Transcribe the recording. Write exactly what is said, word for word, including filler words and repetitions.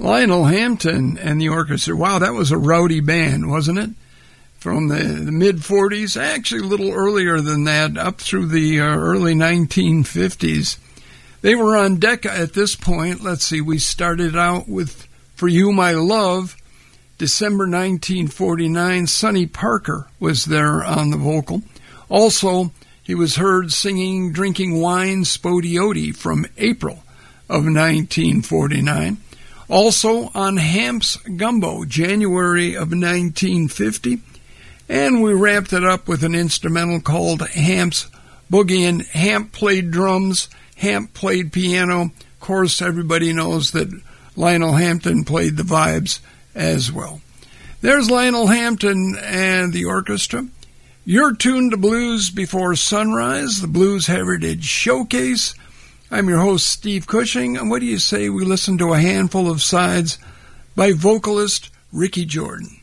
Lionel Hampton and the orchestra. Wow, that was a rowdy band, wasn't it? From the, the mid-forties, actually a little earlier than that, up through the uh, early nineteen fifties. They were on Decca at this point. Let's see, we started out with For You, My Love, December nineteen forty-nine. Sonny Parker was there on the vocal. Also, he was heard singing Drinking Wine Spodioti from April of nineteen forty-nine. Also on Hamp's Gumbo, January of nineteen fifty. And we wrapped it up with an instrumental called Hamp's Boogie. And Hamp played drums, Hamp played piano. Of course, everybody knows that Lionel Hampton played the vibes as well. There's Lionel Hampton and the orchestra. You're tuned to Blues Before Sunrise, the Blues Heritage Showcase. I'm your host, Steve Cushing, and what do you say we listen to a handful of sides by vocalist Ricky Jordan?